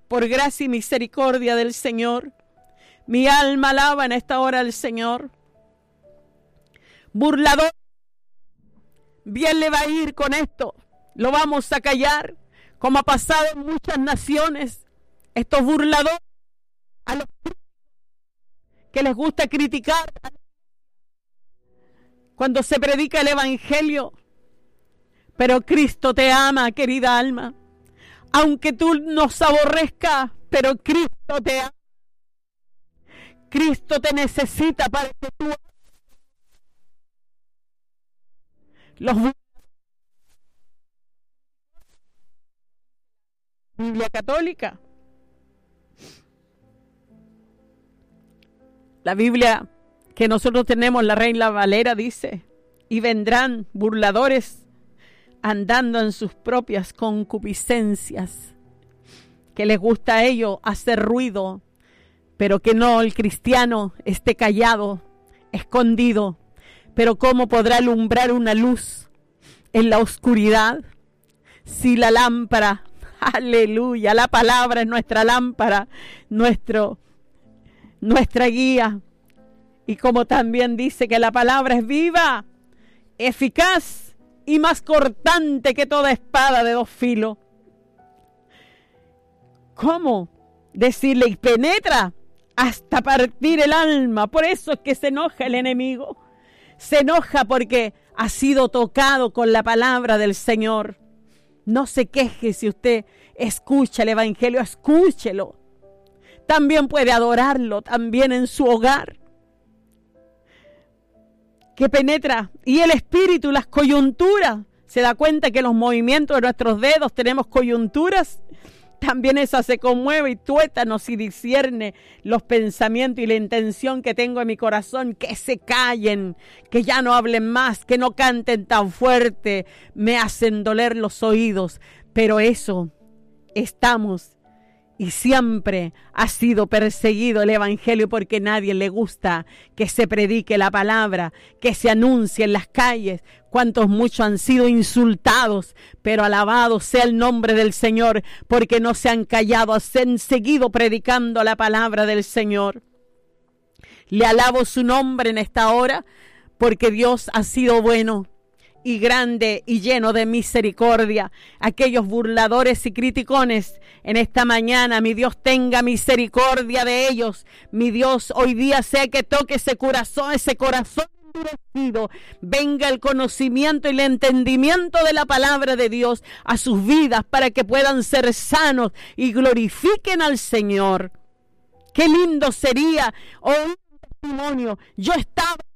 por gracia y misericordia del Señor. Mi alma alaba en esta hora al Señor. Burlador, bien le va a ir con esto. Lo vamos a callar, como ha pasado en muchas naciones. Estos burladores, a los que les gusta criticar cuando se predica el Evangelio. Pero Cristo te ama, querida alma. Aunque tú nos aborrezcas, pero Cristo te ama. Cristo te necesita para que tú... Biblia católica. La Biblia que nosotros tenemos, la Reina Valera, dice: y vendrán burladores andando en sus propias concupiscencias, que les gusta a ellos hacer ruido, pero que no, el cristiano esté callado, escondido. Pero ¿cómo podrá alumbrar una luz en la oscuridad si la lámpara, aleluya, la palabra es nuestra lámpara, nuestra guía? Y como también dice que la palabra es viva, eficaz y más cortante que toda espada de dos filos. ¿Cómo decirle? Y penetra hasta partir el alma. Por eso es que se enoja el enemigo. Se enoja porque ha sido tocado con la palabra del Señor. No se queje si usted escucha el Evangelio, escúchelo. También puede adorarlo, también en su hogar. Que penetra, y el espíritu, las coyunturas. ¿Se da cuenta que los movimientos de nuestros dedos tenemos coyunturas? También esa se conmueve y tuétanos y discierne los pensamientos y la intención que tengo en mi corazón. Que se callen, que ya no hablen más, que no canten tan fuerte, me hacen doler los oídos. Pero eso, estamos y siempre ha sido perseguido el Evangelio, porque a nadie le gusta que se predique la palabra, que se anuncie en las calles. Cuántos muchos han sido insultados, pero alabado sea el nombre del Señor, porque no se han callado, se han seguido predicando la palabra del Señor. Le alabo su nombre en esta hora, porque Dios ha sido bueno y grande y lleno de misericordia. Aquellos burladores y criticones en esta mañana, mi Dios tenga misericordia de ellos. Mi Dios hoy día sea que toque ese corazón endurecido. Venga el conocimiento y el entendimiento de la palabra de Dios a sus vidas, para que puedan ser sanos y glorifiquen al Señor. Qué lindo sería oír un testimonio. Yo estaba